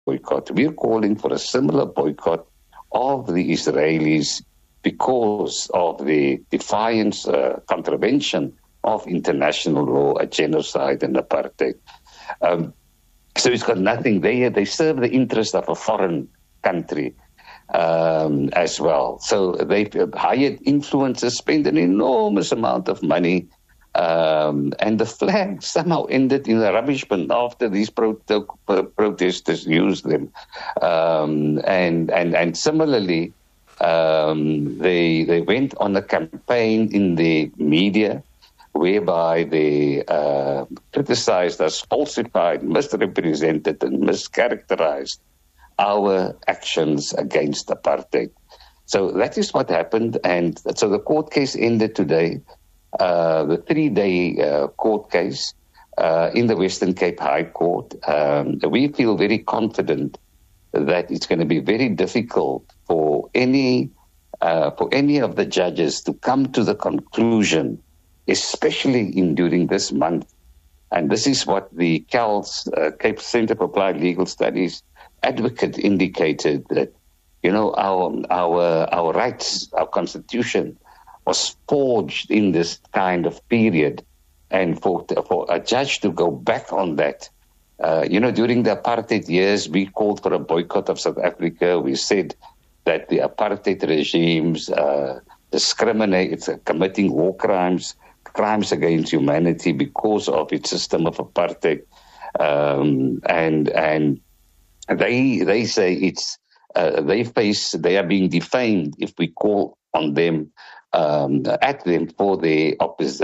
boycott. We're calling for a similar boycott of the Israelis because of the defiance, contravention of international law, a genocide and apartheid. So it's got nothing there. They serve the interest of a foreign country as well. So they've hired influencers, spent an enormous amount of money, and the flag somehow ended in the rubbish bin after these protesters used them. And similarly, they went on a campaign in the media whereby they criticized us, falsified, misrepresented, and mischaracterized our actions against apartheid. So that is what happened. And so the court case ended today. The 3-day court case in the Western Cape High Court. We feel very confident that it's going to be very difficult for any of the judges to come to the conclusion, especially during this month. And this is what the CALS, Cape Center for Applied Legal Studies advocate indicated, that, you know, our rights, our constitution was forged in this kind of period. And for a judge to go back on that, during the apartheid years, we called for a boycott of South Africa. We said that the apartheid regimes discriminate, it's committing war crimes against humanity because of its system of apartheid. And they say they are being defamed if we call on them, at them for the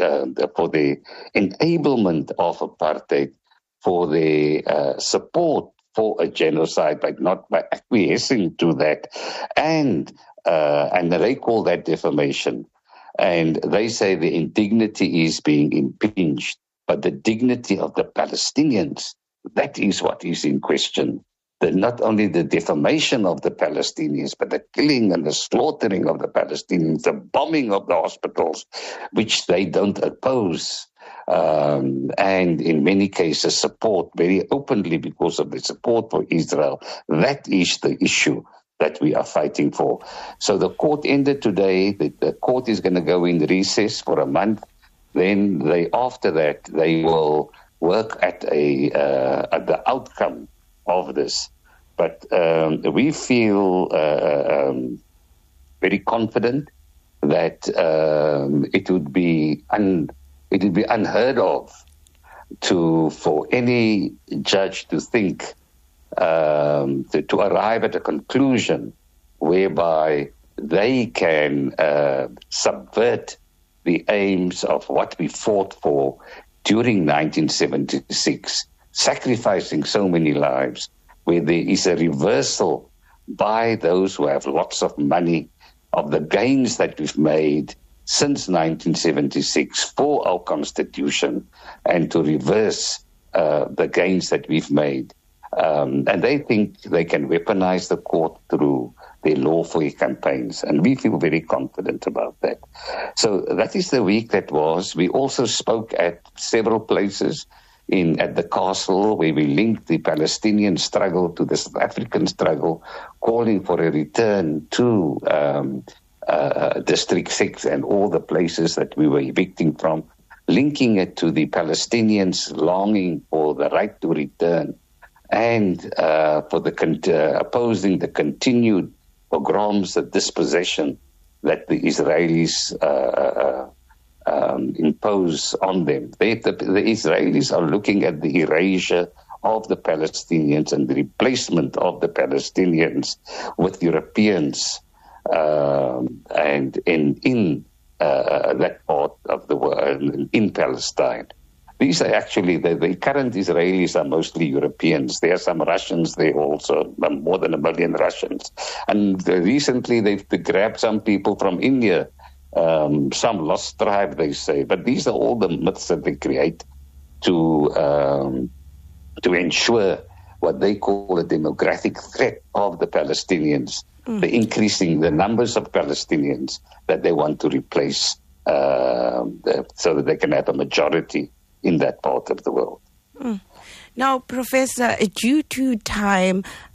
enablement of apartheid, for the support for a genocide, but not by acquiescing to that, and they call that defamation. And they say the indignity is being impinged, but the dignity of the Palestinians, that is what is in question. Not only the defamation of the Palestinians, but the killing and the slaughtering of the Palestinians, the bombing of the hospitals, which they don't oppose, and in many cases support very openly because of the support for Israel. That is the issue that we are fighting for. So the court ended today. The court is going to go in recess for a month. Then after that, they will work at the outcome of this. But we feel very confident that it would be unheard of for any judge to think to arrive at a conclusion whereby they can subvert the aims of what we fought for during 1976, sacrificing so many lives, where there is a reversal by those who have lots of money of the gains that we've made since 1976 for our Constitution, and to reverse the gains that we've made. And they think they can weaponize the court through their lawful campaigns. And we feel very confident about that. So that is the week that was. We also spoke at several places at the castle, where we linked the Palestinian struggle to the South African struggle, calling for a return to District 6 and all the places that we were evicting from, linking it to the Palestinians longing for the right to return, and for opposing the continued pogroms, the dispossession that the Israelis impose on them. The Israelis are looking at the erasure of the Palestinians and the replacement of the Palestinians with Europeans, and in that part of the world, in Palestine. These are actually, the current Israelis are mostly Europeans. There are some Russians there also, more than 1 million Russians. And recently they've grabbed some people from India, some lost tribe, they say. But these are all the myths that they create to ensure what they call a demographic threat of the Palestinians, the increasing the numbers of Palestinians that they want to replace, so that they can have a majority in that part of the world. Now, Professor, due to time,